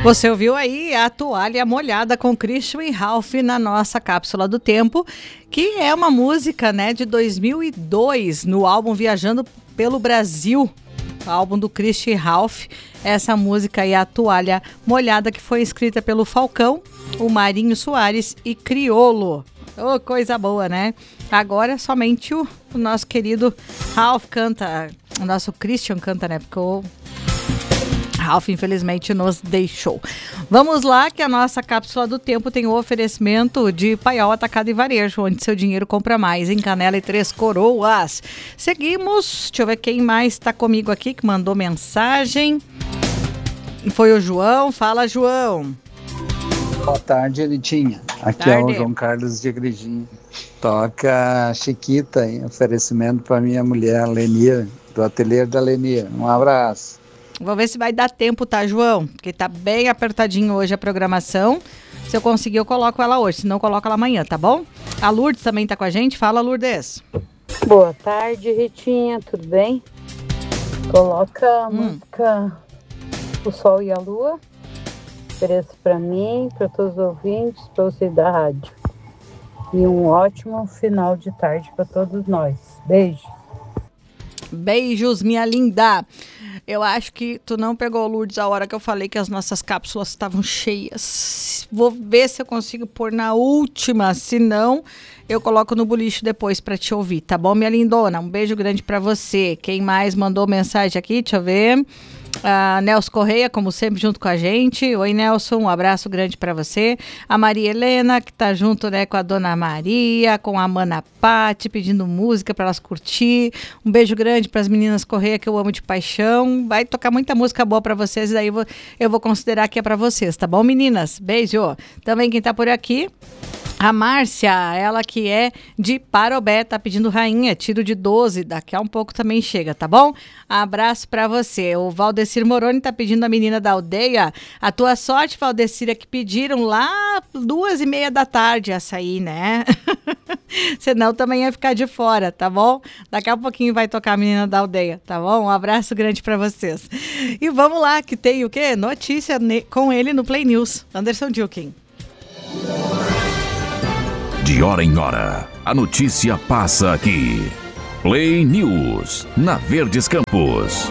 Você ouviu aí a Toalha Molhada com Christian e Ralph na nossa Cápsula do Tempo, que é uma música, né, de 2002, no álbum Viajando pelo Brasil, álbum do Christian e Ralph. Essa música aí, a Toalha Molhada, que foi escrita pelo Falcão, o Marinho Soares e Criolo. Oh, coisa boa, né? Agora somente o nosso querido Ralph canta, o nosso Christian canta, né? Porque o Ralph, infelizmente, nos deixou. Vamos lá, que a nossa Cápsula do Tempo tem o oferecimento de Paiol Atacado e Varejo, onde seu dinheiro compra mais, em Canela e Três Coroas. Seguimos, deixa eu ver quem mais está comigo aqui, que mandou mensagem. Foi o João. Fala, João. Boa tarde, Elitinha. Aqui é o João Carlos de Igrejinha. Toca Chiquita, hein? Oferecimento para minha mulher, Lenia, do ateliê da Lenia. Um abraço. Vou ver se vai dar tempo, tá, João? Porque tá bem apertadinho hoje a programação. Se eu conseguir, eu coloco ela hoje. Se não, eu coloco ela amanhã, tá bom? A Lourdes também tá com a gente. Fala, Lourdes. Boa tarde, Ritinha. Tudo bem? Coloca a música O Sol e a Lua. Ofereço para mim, para todos os ouvintes, para vocês da rádio. E um ótimo final de tarde para todos nós. Beijo. Beijos, minha linda. Eu acho que tu não pegou, Lourdes, a hora que eu falei que as nossas cápsulas estavam cheias. Vou ver se eu consigo pôr na última, se não, eu coloco no boliche depois para te ouvir, tá bom, minha lindona? Um beijo grande para você. Quem mais mandou mensagem aqui? Deixa eu ver. Nelson Correia, como sempre, junto com a gente. Oi, Nelson, um abraço grande para você. A Maria Helena, que tá junto, né, com a Dona Maria, com a Mana Pati, pedindo música para elas curtir. Um beijo grande para as meninas Correia, que eu amo de paixão. Vai tocar muita música boa para vocês, e daí eu vou considerar que é para vocês, tá bom, meninas? Beijo. Também quem tá por aqui, a Márcia, ela que é de Parobé, tá pedindo Rainha, tiro de 12, daqui a um pouco também chega, tá bom? Abraço pra você. O Valdecir Moroni tá pedindo a menina da aldeia. A tua sorte, Valdecir, é que pediram lá 2:30 da tarde essa aí, né? Senão também ia ficar de fora, tá bom? Daqui a pouquinho vai tocar a menina da aldeia, tá bom? Um abraço grande pra vocês. E vamos lá, que tem o quê? Notícia com ele no Play News. Anderson Dilkin. De hora em hora, a notícia passa aqui. Play News, na Verdes Campos.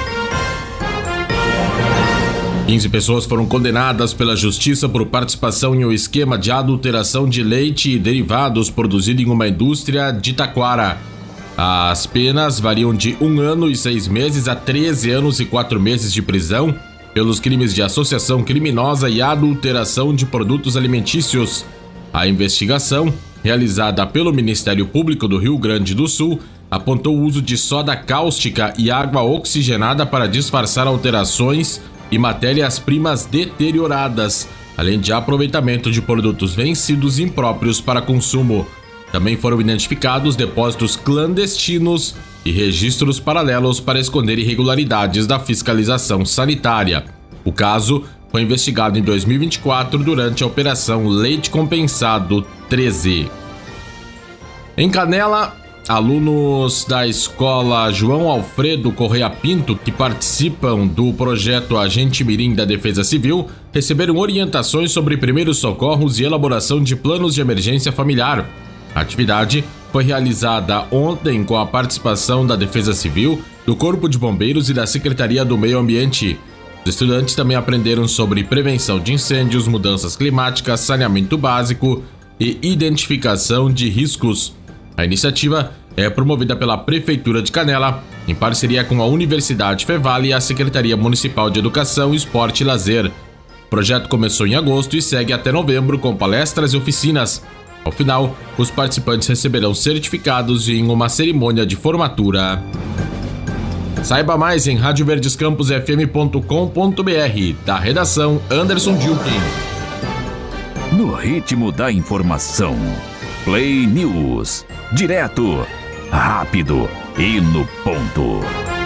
15 pessoas foram condenadas pela justiça por participação em um esquema de adulteração de leite e derivados produzido em uma indústria de Taquara. As penas variam de 1 ano e 6 meses a 13 anos e 4 meses de prisão pelos crimes de associação criminosa e adulteração de produtos alimentícios. A investigação, realizada pelo Ministério Público do Rio Grande do Sul, apontou o uso de soda cáustica e água oxigenada para disfarçar alterações e matérias-primas deterioradas, além de aproveitamento de produtos vencidos impróprios para consumo. Também foram identificados depósitos clandestinos e registros paralelos para esconder irregularidades da fiscalização sanitária. O caso foi investigado em 2024 durante a Operação Leite Compensado 13. Em Canela, alunos da escola João Alfredo Correia Pinto, que participam do projeto Agente Mirim da Defesa Civil, receberam orientações sobre primeiros socorros e elaboração de planos de emergência familiar. A atividade foi realizada ontem com a participação da Defesa Civil, do Corpo de Bombeiros e da Secretaria do Meio Ambiente. Os estudantes também aprenderam sobre prevenção de incêndios, mudanças climáticas, saneamento básico e identificação de riscos. A iniciativa é promovida pela Prefeitura de Canela, em parceria com a Universidade Fevale e a Secretaria Municipal de Educação, Esporte e Lazer. O projeto começou em agosto e segue até novembro com palestras e oficinas. Ao final, os participantes receberão certificados em uma cerimônia de formatura. Saiba mais em radioverdescamposfm.com.br. Da redação, Anderson Dilkin. No ritmo da informação. Play News. Direto, rápido e no ponto.